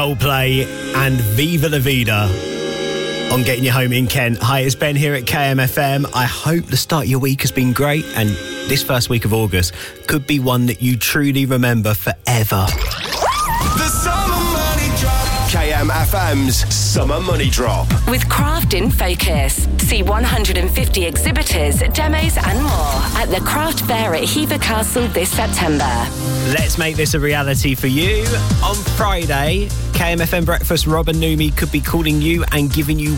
Coldplay and Viva La Vida on Getting You Home in Kent. Hi, it's Ben here at KMFM. I hope the start of your week has been great, and this first week of August could be one that you truly remember forever. The Summer Money Drop. KMFM's Summer Money Drop. With Craft in Focus. See 150 exhibitors, demos and more at the Craft Fair at Hever Castle this September. Let's make this a reality for you. On Friday, KMFM Breakfast, Rob and Numi could be calling you and giving you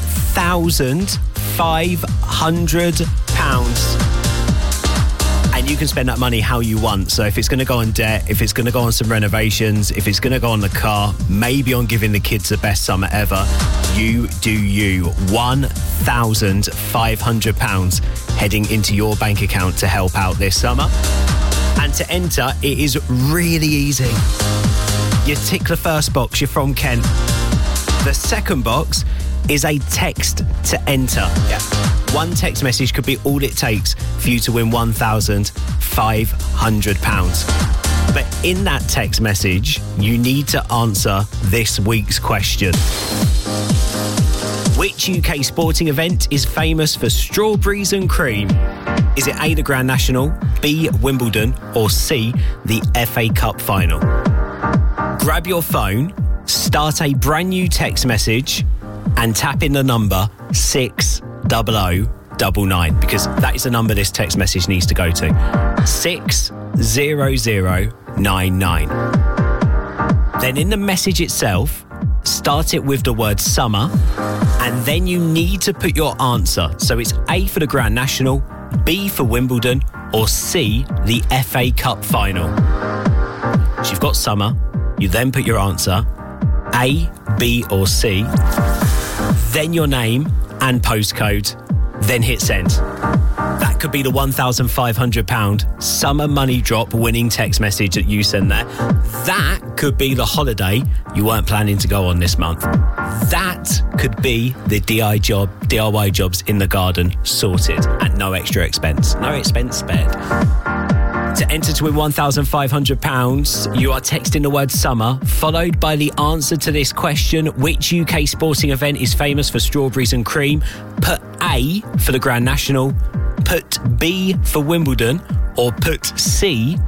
£1,500. And you can spend that money how you want. So if it's going to go on debt, if it's going to go on some renovations, if it's going to go on the car, maybe on giving the kids the best summer ever, you do you. £1,500 heading into your bank account to help out this summer. And to enter, it is really easy. You tick the first box, you're from Kent. The second box is a text to enter. Yeah. One text message could be all it takes for you to win £1,500. But in that text message, you need to answer this week's question. Which UK sporting event is famous for strawberries and cream? Is it A, the Grand National, B, Wimbledon, or C, the FA Cup final? Grab your phone, start a brand new text message, and tap in the number 60099, because that is the number this text message needs to go to. 60099. Then in the message itself, start it with the word summer, and then you need to put your answer. So it's A for the Grand National, B for Wimbledon, or C, the FA Cup final. So you've got summer, you then put your answer, A, B or C, then your name and postcode, then hit send. That could be the £1,500 Summer Money Drop winning text message that you send there. That could be the holiday you weren't planning to go on this month. That could be the DIY jobs in the garden sorted at no extra expense. No expense spared. To enter to win £1,500, you are texting the word summer, followed by the answer to this question: which UK sporting event is famous for strawberries and cream? Put A for the Grand National, put B for Wimbledon, or put C